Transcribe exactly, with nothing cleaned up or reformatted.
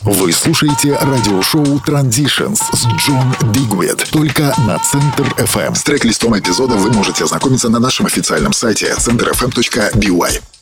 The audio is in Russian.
Вы слушаете радиошоу Transitions с Джон Бигвит только на Центр эф эм. С трек-листом эпизода вы можете ознакомиться на нашем официальном сайте центр эф эм точка би уай.